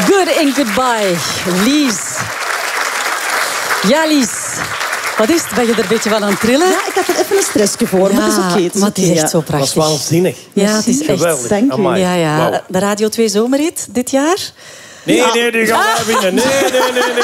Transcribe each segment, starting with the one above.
Good and Goodbye, Lies. Ja, Lies. Wat is het? Ben je er een beetje van aan het trillen? Ja, ik had er even een stressje voor, maar dat is oké. Maar het is echt zo prachtig. Dat is waanzinnig. Ja, het is echt... Geweldig. Dank u. Amai. Ja. Wauw. De Radio 2 Zomerhit dit jaar? Nee, die gaan wij winnen. Nee.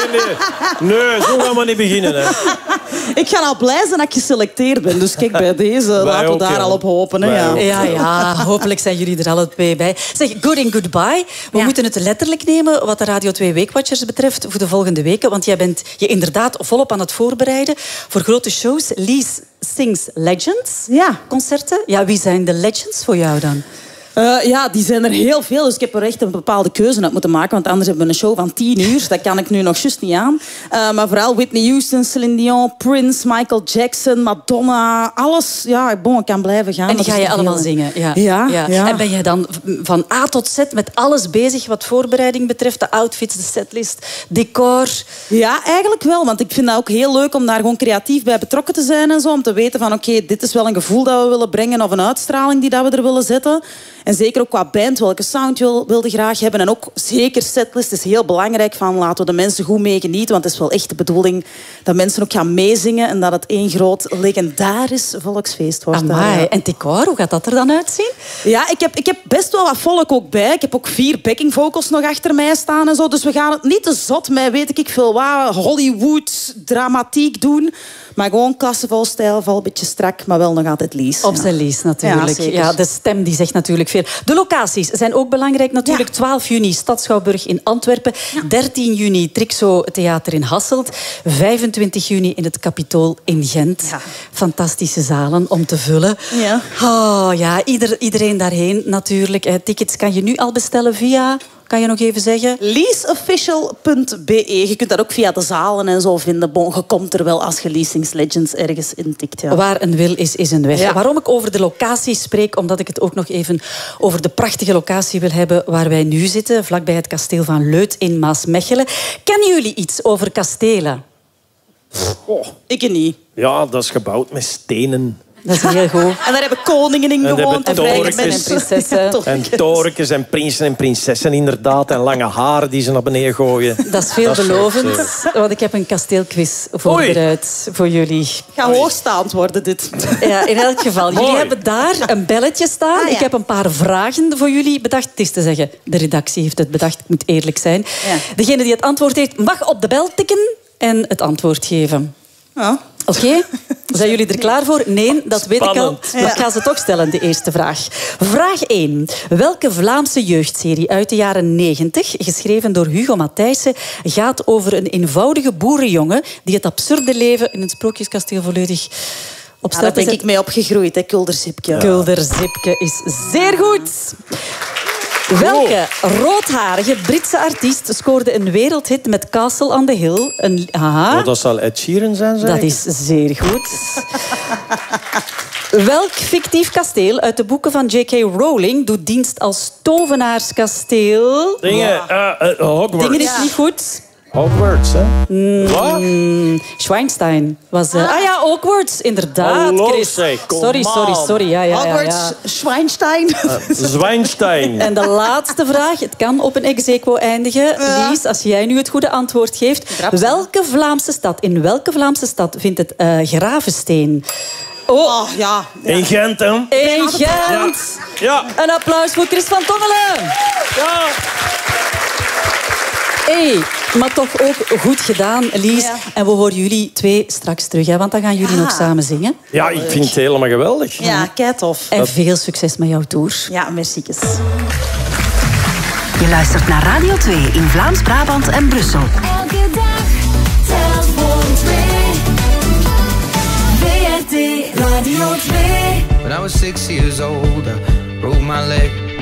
Nee, zo gaan we niet beginnen. Hè. Ik ga al blij zijn dat ik geselecteerd ben. Dus kijk, bij deze laten we ook, daar ja. al op hopen. Hè, Wij ja. ook. Ja, hopelijk zijn jullie er alle twee bij. Zeg, Good and Goodbye. We moeten het letterlijk nemen wat de Radio 2 Weekwatchers betreft voor de volgende weken. Want jij bent je inderdaad volop aan het voorbereiden voor grote shows. Lies Sings Legends. Ja. Concerten. Ja, wie zijn de legends voor jou dan? Ja, die zijn er heel veel. Dus ik heb er echt een bepaalde keuze uit moeten maken. Want anders hebben we een show van 10 uur. Dat kan ik nu nog juist niet aan. Maar vooral Whitney Houston, Celine Dion, Prince, Michael Jackson, Madonna. Alles. Ja, bon, ik kan blijven gaan. En die Dat ga is je te allemaal veel. zingen. Ja. Ja. En ben je dan van A tot Z met alles bezig wat voorbereiding betreft? De outfits, de setlist, decor? Ja, eigenlijk wel. Want ik vind dat ook heel leuk om daar gewoon creatief bij betrokken te zijn. En zo, om te weten van oké, dit is wel een gevoel dat we willen brengen. Of een uitstraling die dat we er willen zetten. En zeker ook qua band, welke sound wilde graag hebben. En ook zeker setlist is heel belangrijk. Van, laten we de mensen goed mee genieten. Want het is wel echt de bedoeling dat mensen ook gaan meezingen. En dat het één groot legendarisch volksfeest wordt. Amai. Ja. En decor, hoe gaat dat er dan uitzien? Ja, ik heb best wel wat volk ook bij. Ik heb ook 4 backing vocals nog achter mij staan en zo. Dus we gaan het niet te zot met, weet ik veel wat, Hollywood dramatiek doen. Maar gewoon klassenvolstijl, een beetje strak, maar wel nog altijd Lies. Op zijn Lies natuurlijk. Ja, Ja, de stem die zegt natuurlijk veel. De locaties zijn ook belangrijk natuurlijk. 12 juni Stadschouwburg in Antwerpen. 13 juni Trixo Theater in Hasselt. 25 juni in het Capitool in Gent. Ja. Fantastische zalen om te vullen. Ja. Oh, ja, iedereen daarheen natuurlijk. Tickets kan je nu al bestellen via... Kan je nog even zeggen? Leesofficial.be. Je kunt dat ook via de zalen en zo vinden. Bon, je komt er wel als je Lies Sings Legends ergens intikt. Ja. Waar een wil is een weg. Ja. Waarom ik over de locatie spreek, omdat ik het ook nog even over de prachtige locatie wil hebben waar wij nu zitten, vlakbij het kasteel van Leuth in Maasmechelen. Kennen jullie iets over kastelen? Oh. Ik niet. Ja, dat is gebouwd met stenen. Dat is heel goed. En daar hebben koningen in En daar gewoond. hebben vrijgemen torentjes. En prinsessen. En torentjes en prinsen en prinsessen inderdaad. En lange haren die ze naar beneden gooien. Dat is veelbelovend, want ik heb een kasteelquiz voorbereid voor jullie. Ga hoogstaand worden, dit. Ja, in elk geval. Jullie Mooi. hebben daar een belletje staan. Ah, ja. Ik heb een paar vragen voor jullie bedacht. Het is te zeggen, de redactie heeft het bedacht. Ik moet eerlijk zijn. Ja. Degene die het antwoord heeft, mag op de bel tikken en het antwoord geven. Ja. Oké? Zijn jullie er klaar voor? Nee, dat weet ik al. Spannend. Maar ik ga ze toch stellen, de eerste vraag. Vraag 1. Welke Vlaamse jeugdserie uit de jaren 90, geschreven door Hugo Matthijssen, gaat over een eenvoudige boerenjongen die het absurde leven in een sprookjeskasteel volledig op Daar straat ben zet? ik mee opgegroeid, hè, Kulderzipje. Kulderzipke is zeer goed. Welke roodharige Britse artiest scoorde een wereldhit met Castle on the Hill? Oh, dat zal Ed Sheeran zijn, zeg. Dat is zeer goed. Welk fictief kasteel uit de boeken van J.K. Rowling doet dienst als tovenaarskasteel? Dingen, Hogwarts. Dingen is niet goed. Hogwarts, hè? Wat? Schweinstein was... ja, Hogwarts, inderdaad, Hallo, Chris. zeg, kom Sorry. Ja. Hogwarts, Schweinstein. Zwijnstein. En de laatste vraag, het kan op een ex-aequo eindigen. Lies, als jij nu het goede antwoord geeft. In welke Vlaamse stad vindt het Gravensteen? Oh, ja. In Gent, hè? In Gent. Ja. Een applaus voor Chris van Tongelen. Ja. Hey, maar toch ook goed gedaan, Lies. Ja. En we horen jullie 2 straks terug, hè, want dan gaan jullie nog samen zingen. Ja, ik vind het helemaal geweldig. Ja, kei tof. En veel succes met jouw tour. Ja, merciekes. Je luistert naar Radio 2 in Vlaams-Brabant en Brussel. Elke dag telt voor 2. VRT Radio 2. When I was 6 years old, I broke my leg.